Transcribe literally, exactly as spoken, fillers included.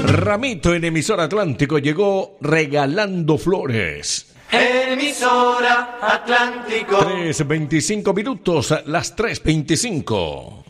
Ramito en Emisora Atlántico llegó regalando flores. Emisora Atlántico. tres veinticinco minutos, las tres veinticinco.